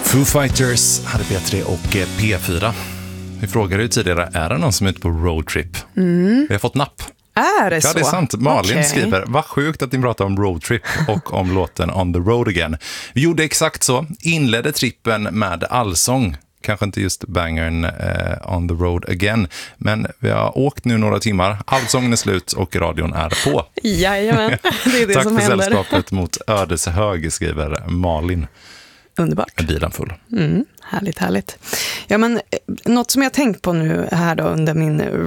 Foo Fighters hade P3 och P4. Vi frågade ju tidigare, är det någon som är ute på roadtrip? Vi har fått napp. Är det så? Ja, det är sant. Malin skriver, vad sjukt att ni pratar om roadtrip och om låten On the Road Again. Vi gjorde exakt så. Inledde trippen med allsång. Kanske inte just bangern On the Road Again. Men vi har åkt nu några timmar. Allsången är slut och radion är på. Jajamän, det är det Tack som för händer. sällskapet mot Ödeshög, skriver Malin. Underbart. Är bilen full. Härligt, härligt. Ja, men något som jag tänkt på nu här då under min